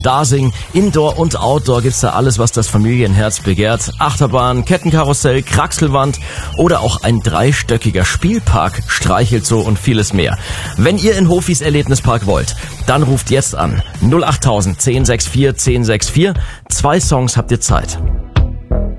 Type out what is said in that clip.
Dasing, Indoor und Outdoor gibt's da alles, was das Familienherz begehrt. Achterbahn, Kettenkarussell, Kraxelwand oder auch ein dreistöckiger Spielpark, Streichelzoo und vieles mehr. Wenn ihr in Hofis Erlebnispark wollt, dann ruft jetzt an 08000 1064 1064. 2 Songs habt ihr Zeit.